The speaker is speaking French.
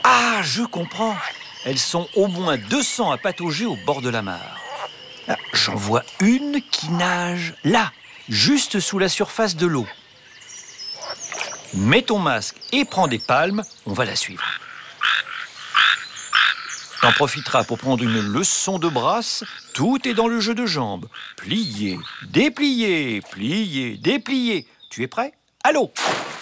Ah, je comprends. Elles sont au moins 200 à patauger au bord de la mare. Ah, j'en vois une qui nage là, juste sous la surface de l'eau. Mets ton masque et prends des palmes, on va la suivre. T'en profiteras pour prendre une leçon de brasse. Tout est dans le jeu de jambes. Plier, déplier, plier, déplier. Tu es prêt? Allô!